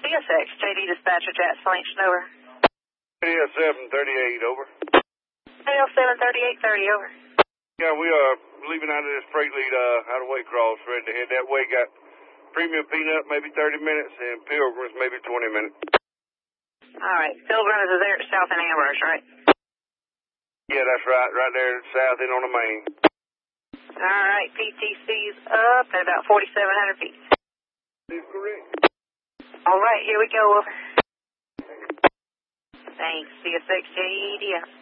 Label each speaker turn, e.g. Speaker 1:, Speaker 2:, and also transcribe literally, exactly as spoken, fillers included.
Speaker 1: C S X, J D Dispatcher, Jackson Lynch, over.
Speaker 2: A L seven thirty-eight, over.
Speaker 1: A L seven thirty-eight thirty, over.
Speaker 2: Yeah, we are leaving out of this freight lead uh, out of Waycross, ready to head that way. Got Premium Peanut, maybe thirty minutes, and Pilgrims, maybe twenty minutes.
Speaker 1: All right. Pilgrims is there at South and Amherst, right?
Speaker 2: Yeah, that's right. Right there south end on the main.
Speaker 1: All right. P T C's up at about forty-seven hundred feet.
Speaker 2: That's correct.
Speaker 1: All right. Here we go. Thanks. C S X J D.